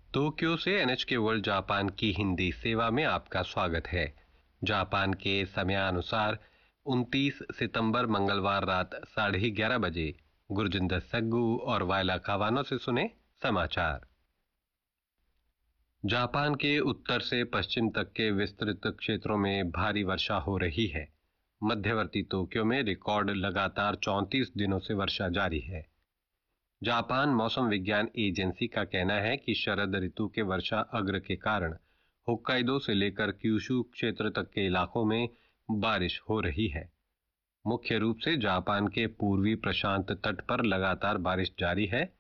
Tokyo से NHK world Japan की हिंदी सेवा में आपका स्वागत है। जापान के समयानुसार 29 सितंबर मंगलवार रात 11:30 बजे गुरजिंदर सग्गू और वायला कावानो से सुने समाचार। जापान के उत्तर से पश्चिम तक के विस्तृत क्षेत्रों में भारी वर्षा हो रही है। मध्यवर्ती टोक्यो में रिकॉर्ड लगातार 34 दिनों से वर्षा जारी है। जापान मौसम विज्ञान एजेंसी का कहना है कि शरद ऋतु के वर्षा अग्र के कारण होक्काइडो से लेकर क्यूशू क्षेत्र तक के इलाकों में बारिश हो रही है। मुख्य रूप से जापान के पूर्वी प्रशांत तट पर लगातार बारिश जारी है,